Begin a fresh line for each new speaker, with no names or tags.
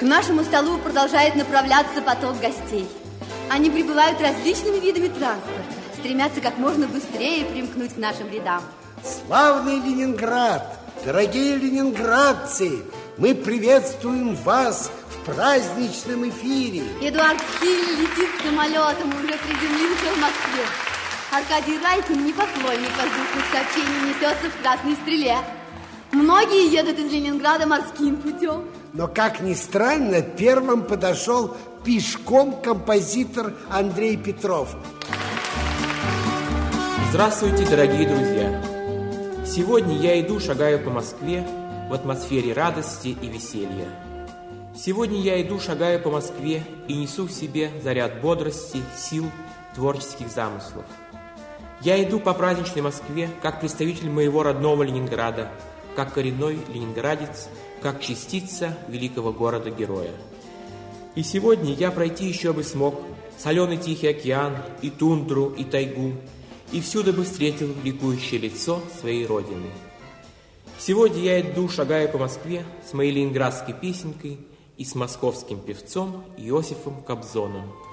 К нашему столу продолжает направляться поток гостей. Они прибывают различными видами транспорта, стремятся как можно быстрее примкнуть к нашим рядам.
Славный Ленинград! Дорогие ленинградцы! Мы приветствуем вас в праздничном эфире.
Эдуард Хиль летит самолетом, уже приземлился в Москве. Аркадий Райкин, не поклонник воздушных сообщений, несется в Красной Стреле. Многие едут из Ленинграда морским путем.
Но, как ни странно, первым подошел пешком композитор Андрей Петров.
Здравствуйте, дорогие друзья! Сегодня я иду, шагаю по Москве в атмосфере радости и веселья. Сегодня я иду, шагаю по Москве и несу в себе заряд бодрости, сил, творческих замыслов. Я иду по праздничной Москве как представитель моего родного Ленинграда, как коренной ленинградец, как частица великого города-героя. И сегодня я пройти еще бы смог соленый Тихий океан, и тундру, и тайгу, и всюду бы встретил ликующее лицо своей родины. Сегодня я иду, шагая по Москве с моей ленинградской песенкой и с московским певцом Иосифом Кобзоном.